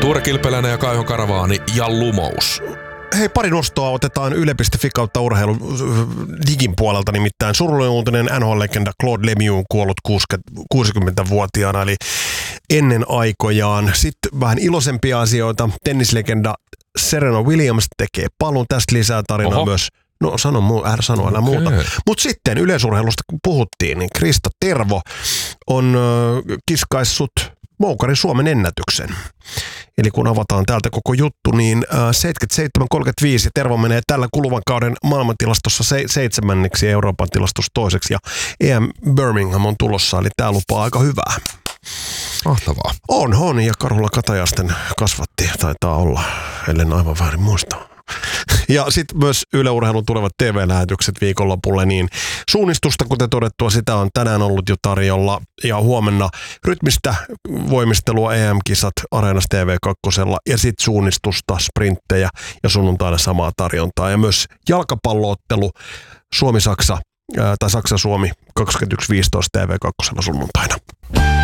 Tuure Kilpeläinen ja Kaiho Karavaani ja Lumous. Hei, pari nostoa otetaan yle.fi kautta urheilu digin puolelta, nimittäin surullinen uutinen NHL-legenda Claude Lemieux on kuollut 60-vuotiaana, eli ennen aikojaan. Sitten vähän iloisempia asioita. Tennislegenda Serena Williams tekee paluun. Tästä lisää tarinaa myös. No sano älä muuta. Mutta sitten yleisurheilusta kun puhuttiin, niin Krista Tervo on kiskaissut Moukarin Suomen ennätyksen. Eli kun avataan täältä koko juttu, niin 77.35 ja Tervo menee tällä kuluvan kauden maailmantilastossa 7. Euroopan tilastossa 2. ja EM Birmingham on tulossa, eli tämä lupaa aika hyvää. Mahtavaa. On, ja Karhula Katajasten kasvatti, taitaa olla, ellen aivan väärin muista. Ja sitten myös Yle Urheilun tulevat TV-lähetykset viikonlopulle, niin suunnistusta, kuten todettua, sitä on tänään ollut jo tarjolla. Ja huomenna rytmistä voimistelua EM-kisat Areenassa TV2 ja sitten suunnistusta, sprinttejä ja sunnuntaina samaa tarjontaa. Ja myös jalkapalloottelu Suomi-Saksa tai Saksa-Suomi 21.15 TV2 sunnuntaina.